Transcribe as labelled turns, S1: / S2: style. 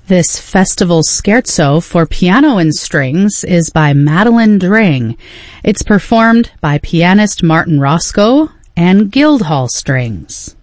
S1: This festival scherzo for piano and strings is by Madeline Dring. It's performed by pianist Martin Roscoe and Guildhall Strings.